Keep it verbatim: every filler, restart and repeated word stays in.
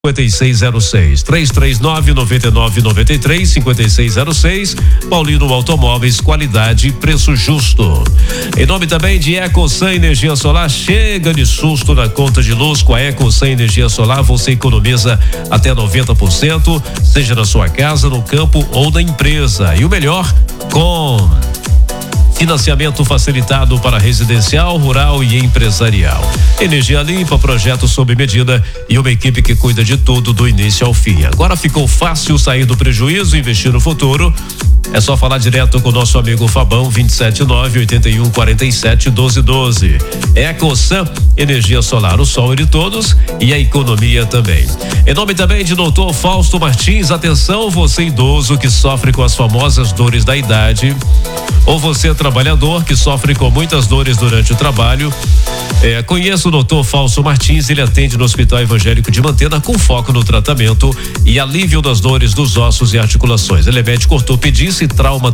cinquenta e seis zero seis, três três nove, nove nove nove três, cinquenta e seis zero seis. Paulino Automóveis, qualidade e preço justo. Em nome também de EcoSan Energia Solar, chega de susto na conta de luz. Com a EcoSan Energia Solar você economiza até noventa por cento, seja na sua casa, no campo ou na empresa. E o melhor, com financiamento facilitado para residencial, rural e empresarial. Energia limpa, projeto sob medida e uma equipe que cuida de tudo do início ao fim. Agora ficou fácil sair do prejuízo e investir no futuro. É só falar direto com o nosso amigo Fabão, vinte e sete nove, oitenta e um, quarenta e sete, doze, doze. EcoSan, energia solar, o sol é de todos e a economia também. Em nome também de doutor Fausto Martins, atenção, você idoso que sofre com as famosas dores da idade, ou você trabalhador que sofre com muitas dores durante o trabalho. É, conheço o doutor Fausto Martins, ele atende no Hospital Evangélico de Mantena com foco no tratamento e alívio das dores dos ossos e articulações. Ele é médico ortopedista e trauma